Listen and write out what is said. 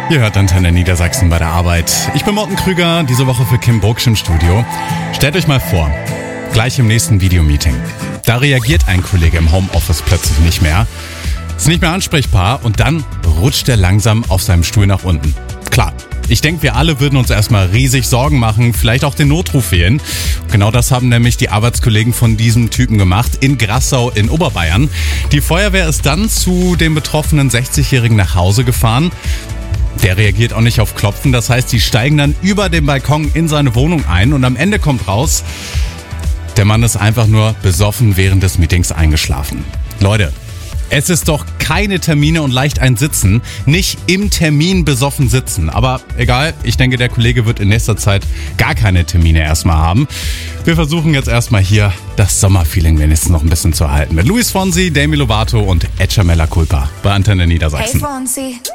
Ihr hört Antenne Niedersachsen bei der Arbeit. Ich bin Morten Krüger, diese Woche für Kim Burksch im Studio. Stellt euch mal vor, gleich im nächsten Videomeeting. Da reagiert ein Kollege im Homeoffice plötzlich nicht mehr, ist nicht mehr ansprechbar und dann rutscht er langsam auf seinem Stuhl nach unten. Klar, ich denke, wir alle würden uns erstmal riesig Sorgen machen, vielleicht auch den Notruf wählen. Genau das haben nämlich die Arbeitskollegen von diesem Typen gemacht in Grassau in Oberbayern. Die Feuerwehr ist dann zu dem betroffenen 60-Jährigen nach Hause gefahren. Der reagiert auch nicht auf Klopfen, das heißt, die steigen dann über den Balkon in seine Wohnung ein und am Ende kommt raus, der Mann ist einfach nur besoffen während des Meetings eingeschlafen. Leute, es ist doch keine Termine und leicht ein Sitzen, nicht im Termin besoffen sitzen. Aber egal, ich denke, der Kollege wird in nächster Zeit gar keine Termine erstmal haben. Wir versuchen jetzt erstmal hier das Sommerfeeling wenigstens noch ein bisschen zu erhalten. Mit Luis Fonsi, Demi Lovato und Echamella Culpa bei Antenne Niedersachsen. Hey Fonsi.